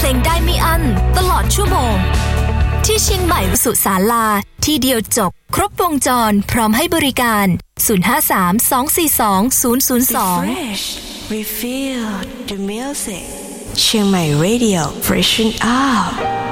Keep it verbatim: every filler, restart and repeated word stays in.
ลงได้ไม่อั้นตลอดชั่วโมงที่เชียงใหม่สุศาลาที่เดียวจบครบวงจรพร้อมให้บริการศูนย์ ห้า สาม สอง สี่ สอง ศูนย์ ศูนย์ สอง Refresh We feel the music เชียงใหม่ Radio Freshen Up